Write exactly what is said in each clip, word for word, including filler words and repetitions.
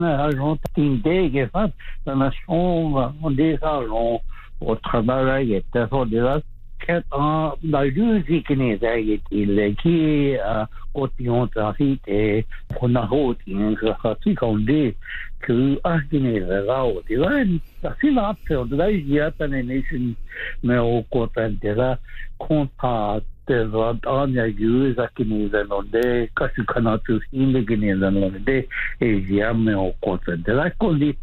agent t'indégue fa la nation on des agents au travail et ça de la ket en la musique ne zait il qui continuent à citer qu'on a hoti ça fait qu'on dit que agine là au divin la finale de la United Nations mais au côté de la contact the Anya use a kinizanonde, Kasukanatu in the Ginizanonde, Asiame or Quarter. The like on the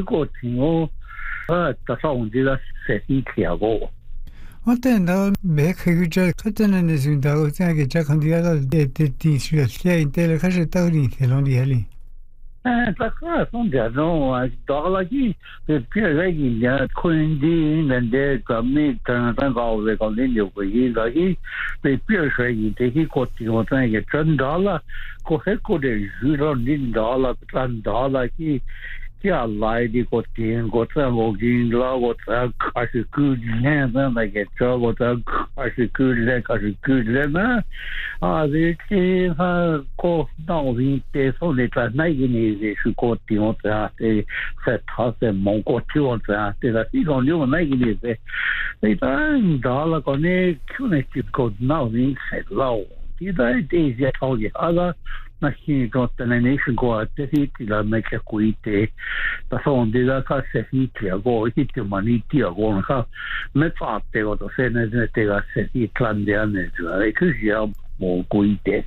Zuko, the sound is a setting Tiago. What then now make a good cotton is in the Otaga Jack on the other day, the teach you say in Telekasha on the alley. That's right, on the no, I dollar the peer regular Queen and their commit and all the continue for you. The peer saying take it got you trying a ten dollar, go ahead, go there, zero dollar, ten dollar. He yeah, lie the got in, got a login, got a cash good land, and I get job, got a cash good leg, cash good lemon. Ah, they came her cough down in the only last night in his got the other set house and monk two on that. They don't know night in it. They turn dollar on a cumulative code now in said low. Did I days yet all the other? He got the nation go at the heat, make a quit. The phone did a cut a heat, go hit your money, dear, go and have met up there or the Senate, they are set it, clan the others. I could hear more quit.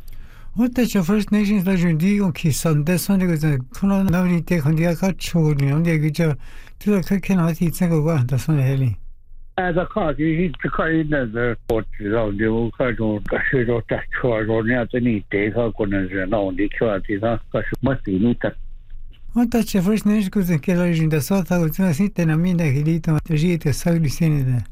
What does your First Nations legendary on Kiss on this one? Because I couldn't now take on the Akachu, on the Gija to the cannot eat single one, that's on the Helly. As a car, he carried another port around the old cargo, Cashido, Tachor, or Nathan, take her connection on the quality of must be neat. What does your First Nation goes and kill in the South? I was not sitting a minute, he did not see the Saudi Senator.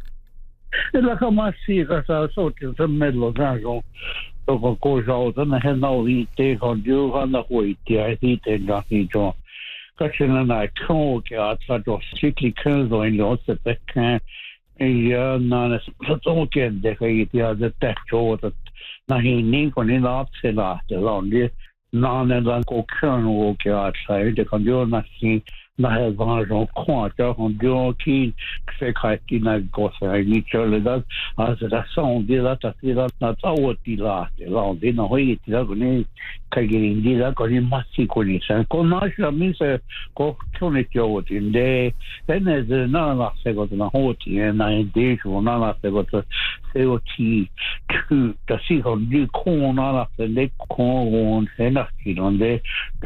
Like a must see us out in the middle of Rango. So goes out and I have no heat take on you on the way, I think, and nothing to. Catching and I can't get such a strictly curl in lots of that can. Ja, nou, dat ook in de ja, de tekst dat na geen niet kon in laten laten dan die na en dan ook kunnen ook ja zei de kan je na zien na het was zo'n kwart van de kin zeker die na gosse niet zullen dat als dat zo'n die dat dat die dat na zou die laten dan die nog iets dat nee kijk in die dat kan je massie kon niet zijn kon maar je mensen ook kon het jou in de dan is na na zeggen na hoort en na in deze na na zeggen dat C O T two dat zie je die kon na de kon en dat die dan de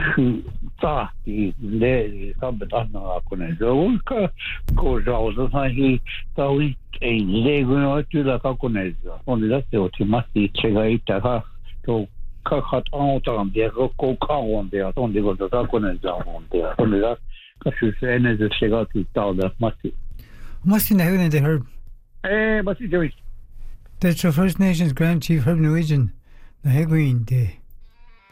dat die de dat na kon zo goes out dat hij dat hij een lego natuurlijk dat kon zo want dat is wat je massie zeggen dat to kat aan de kokan de on de go dat kon zo de on dat je zijn de zeggen dat dat massie massie nou in de herb eh massie doet that's your First Nations Grand Chief Herb Norwegian the Heguin Day.